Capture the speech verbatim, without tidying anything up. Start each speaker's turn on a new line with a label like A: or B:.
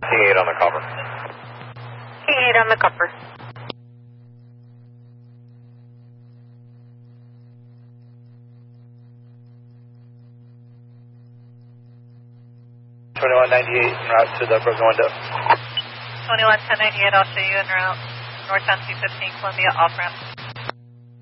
A: King eight on the copper.
B: King eight on the copper.
A: twenty-one ninety-eight en route to the broken window.
C: twenty-one ten ninety-eight, I'll show you en route. North ten two fifteen, Columbia, off ramp.